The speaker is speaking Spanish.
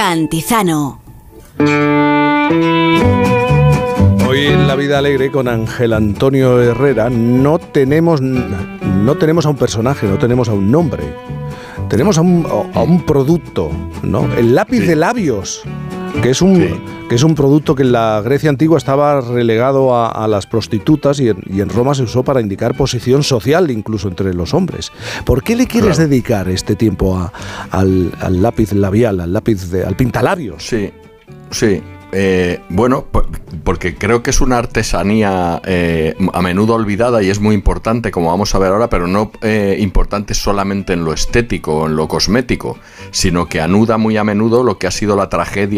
Cantizano. Hoy en La Vida Alegre con Ángel Antonio Herrera no tenemos a un personaje, no tenemos a un nombre. Tenemos a un producto, ¿no? El lápiz de labios, que es un producto que en la Grecia antigua estaba relegado a las prostitutas y en Roma se usó para indicar posición social incluso entre los hombres. ¿Por qué le quieres dedicar este tiempo al lápiz labial, al pintalabios? Sí. Bueno, porque creo que es una artesanía a menudo olvidada y es muy importante, como vamos a ver ahora, pero no importante solamente en lo estético o en lo cosmético, sino que anuda muy a menudo lo que ha sido la tragedia